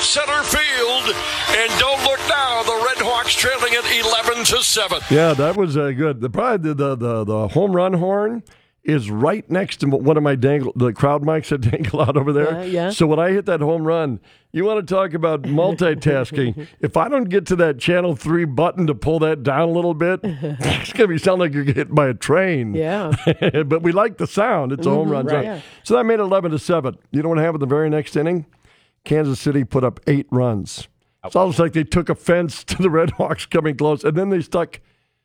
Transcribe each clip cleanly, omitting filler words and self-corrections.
center field. And don't look now, the Red Hawks trailing it 11-7. Yeah, that was good. The home run horn is right next to one of my the crowd mics that dangle out over there. Yeah. So when I hit that home run, you want to talk about multitasking. If I don't get to that Channel 3 button to pull that down a little bit, it's going to sound like you're getting hit by a train. Yeah. But we like the sound. It's a home run. Right. Yeah. So that made it 11-7. You know what happened the very next inning? Kansas City put up 8 runs. It's almost like they took offense to the Red Hawks coming close, and then they stuck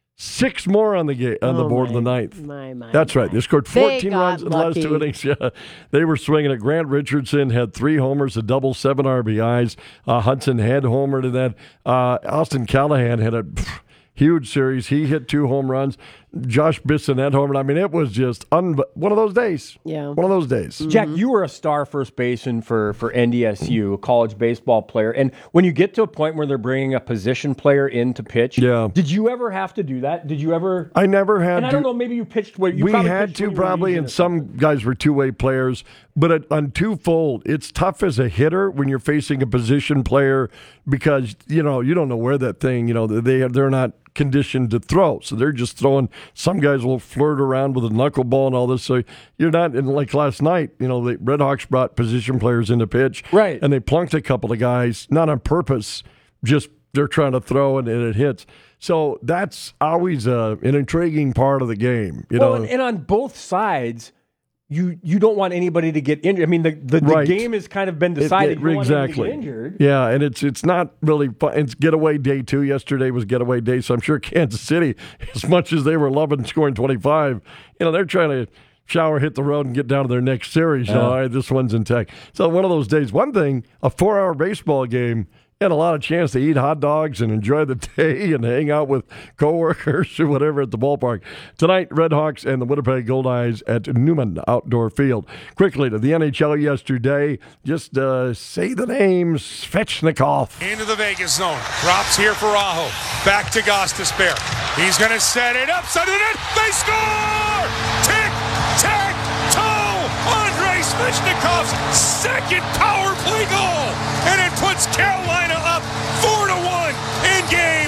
6 more on the board in the ninth. That's right. They scored 14 runs in the last 2 innings. Yeah, they were swinging it. Grant Richardson had 3 homers, a double, 7 RBIs. Hudson had homered in that. Austin Callahan had a huge series. He hit 2 home runs. Josh Bissonnette homered. I mean, it was just one of those days. Yeah. One of those days. Jack, you were a star first baseman for NDSU, a college baseball player. And when you get to a point where they're bringing a position player in to pitch, did you ever have to do that? Did you ever? I never had to. And I don't know, maybe you pitched where you We had to probably, and some guys were two-way players. But on twofold, it's tough as a hitter when you're facing a position player because, you don't know where that thing, they're not conditioned to throw. So they're just throwing. Some guys will flirt around with a knuckleball and all this. So you're not, like last night, the Red Hawks brought position players in to pitch. Right. And they plunked a couple of guys, not on purpose, just they're trying to throw and it hits. So that's always an intriguing part of the game. And on both sides, you don't want anybody to get injured. I mean, the game has kind of been decided. You don't want anybody to get injured. Yeah, and it's not really fun. It's getaway day 2. Yesterday was getaway day, so I'm sure Kansas City, as much as they were loving scoring 25, they're trying to shower, hit the road, and get down to their next series. All right, this one's intact. So one of those days. One thing, a 4-hour baseball game, had a lot of chance to eat hot dogs and enjoy the day and hang out with coworkers or whatever at the ballpark. Tonight, Red Hawks and the Winnipeg Goldeyes at Newman Outdoor Field. Quickly to the NHL yesterday. Just say the name Svechnikov. Into the Vegas zone. Drops here for Aho. Back to Gostisbehere. He's going to set it up. Side of the net. They score! Tick, tack, toe! Andrei Svechnikov's second power play goal. And it puts Carolina up 4-1 in Game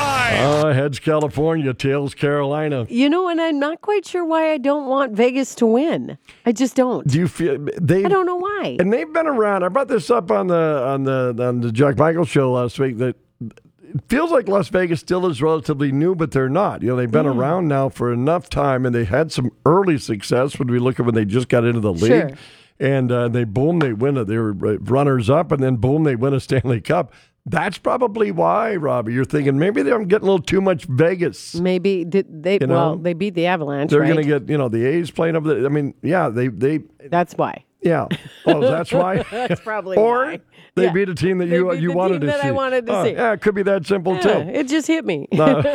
5. Heads California, tails Carolina. And I'm not quite sure why I don't want Vegas to win. I just don't. Do you feel I don't know why. And they've been around. I brought this up on the Jack Michael show last week that it feels like Las Vegas still is relatively new, but they're not. They've been around now for enough time, and they had some early success when we look at when they just got into the league. Sure. And they win it. They were runners up, and then boom, they win a Stanley Cup. That's probably why, Robbie. You're thinking maybe they're getting a little too much Vegas. Maybe they they beat the Avalanche. They're right? going to get the A's playing up there. I mean, yeah, they. That's why. Yeah. Oh, that's why. That's probably or why. They beat a team that you wanted to see. I wanted to see. Yeah, it could be that simple too. It just hit me.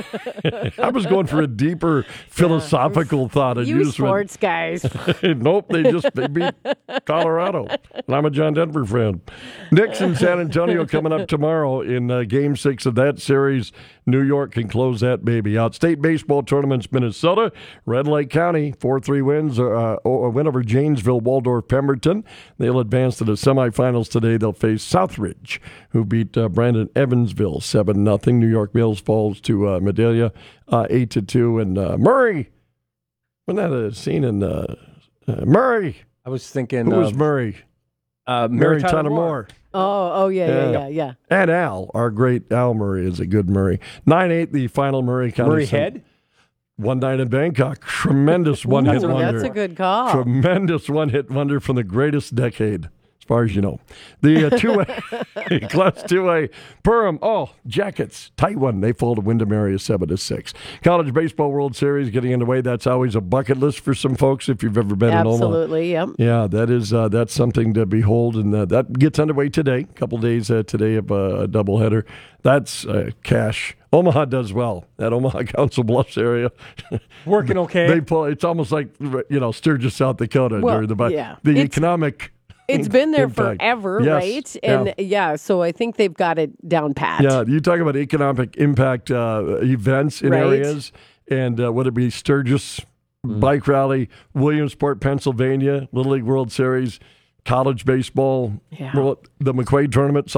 I was going for a deeper philosophical thought. And You just sports guys. Nope, they beat Colorado. And I'm a John Denver fan. Knicks in San Antonio coming up tomorrow in Game 6 of that series. New York can close that baby out. State baseball tournaments, Minnesota, Red Lake County, 4-3 wins, a win over Janesville, Waldorf, Pemberton. They'll advance to the semifinals today. They'll face Southridge, who beat Brandon Evansville 7-0. New York Mills falls to Medalia 8-2. And Murray, wasn't that a scene in Murray? I was thinking. Who was Murray? Mary Tyler Moore. Oh, yeah. And Al, our great Al Murray is a good Murray. 9-8, the final Murray County. Murray Head? One night in Bangkok. Tremendous one-hit wonder. That's a good call. Tremendous one-hit wonder from the greatest decade, as far as you know. The 2A, Class 2A, Perham, Jackets, tight one. They fall to Wyndham area 7-6. College Baseball World Series getting underway. That's always a bucket list for some folks if you've ever been in Omaha. Absolutely, yep. Yeah, that's something to behold, and that gets underway today. A couple days today of a doubleheader. That's cash. Omaha does well. That Omaha Council Bluffs area. Working okay. They pull. It's almost like, Sturgis, South Dakota. Well, the economic It's been there impact. forever, Yes, right? And so I think they've got it down pat. Yeah, you talk about economic impact events in areas, and whether it be Sturgis, Bike Rally, Williamsport, Pennsylvania, Little League World Series, college baseball, the McQuaid tournament.